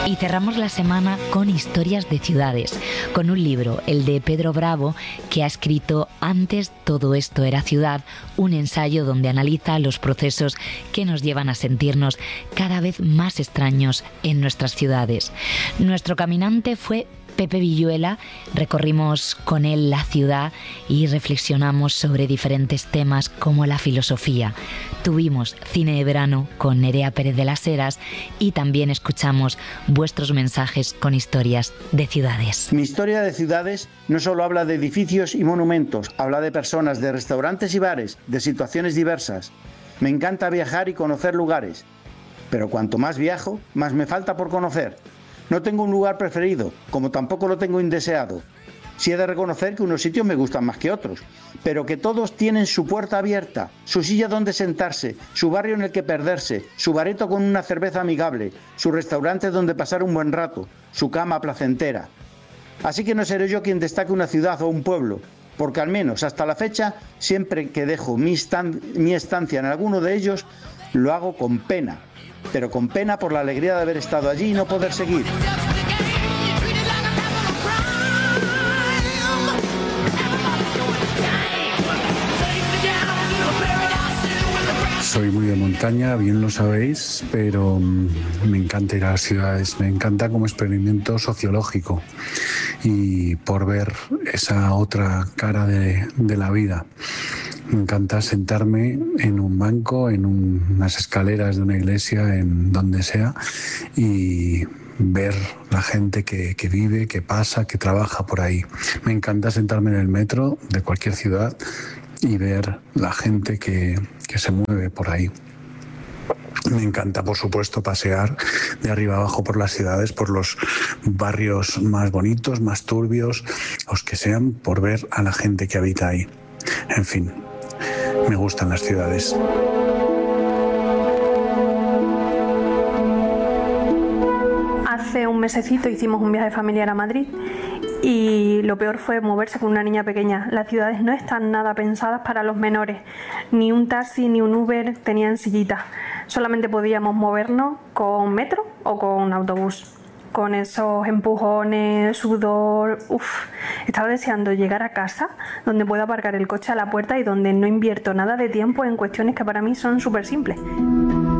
Y cerramos la semana con historias de ciudades, con un libro, el de Pedro Bravo, que ha escrito Antes todo esto era ciudad, un ensayo donde analiza los procesos que nos llevan a sentirnos cada vez más extraños en nuestras ciudades. Nuestro caminante fue Pepe Villuela. Recorrimos con él la ciudad y reflexionamos sobre diferentes temas como la filosofía. Tuvimos cine de verano con Nerea Pérez de las Heras y también escuchamos vuestros mensajes con historias de ciudades. Mi historia de ciudades no solo habla de edificios y monumentos, habla de personas, de restaurantes y bares, de situaciones diversas. Me encanta viajar y conocer lugares, pero cuanto más viajo, más me falta por conocer. No tengo un lugar preferido, como tampoco lo tengo indeseado. Sí he de reconocer que unos sitios me gustan más que otros, pero que todos tienen su puerta abierta, su silla donde sentarse, su barrio en el que perderse, su bareto con una cerveza amigable, su restaurante donde pasar un buen rato, su cama placentera. Así que no seré yo quien destaque una ciudad o un pueblo, porque al menos hasta la fecha, siempre que dejo mi estancia en alguno de ellos, lo hago con pena. Pero con pena por la alegría de haber estado allí y no poder seguir. Soy muy de montaña, bien lo sabéis, pero me encanta ir a las ciudades, me encanta como experimento sociológico y por ver esa otra cara de la vida. Me encanta sentarme en un banco, en unas escaleras de una iglesia, en donde sea, y ver la gente que vive, que pasa, que trabaja por ahí. Me encanta sentarme en el metro de cualquier ciudad y ver la gente que se mueve por ahí. Me encanta, por supuesto, pasear de arriba abajo por las ciudades, por los barrios más bonitos, más turbios, los que sean, por ver a la gente que habita ahí. En fin, me gustan las ciudades. Hace un mesecito hicimos un viaje familiar a Madrid y lo peor fue moverse con una niña pequeña. Las ciudades no están nada pensadas para los menores. Ni un taxi ni un Uber tenían sillitas. Solamente podíamos movernos con metro o con autobús. Con esos empujones, sudor... Estaba deseando llegar a casa donde pueda aparcar el coche a la puerta y donde no invierto nada de tiempo en cuestiones que para mí son súper simples.